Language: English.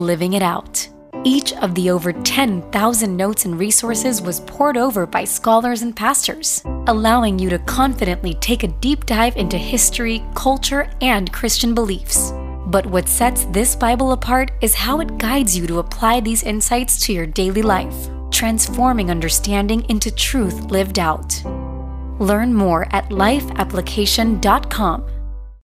living it out. Each of the over 10,000 notes and resources was pored over by scholars and pastors, allowing you to confidently take a deep dive into history, culture, and Christian beliefs. But what sets this Bible apart is how it guides you to apply these insights to your daily life, transforming understanding into truth lived out. Learn more at lifeapplication.com.